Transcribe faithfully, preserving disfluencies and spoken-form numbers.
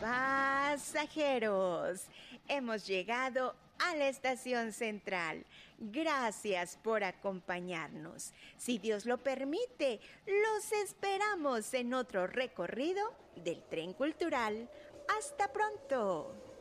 Pasajeros, hemos llegado a la estación central. Gracias por acompañarnos. Si Dios lo permite, los esperamos en otro recorrido del tren cultural. ¡Hasta pronto!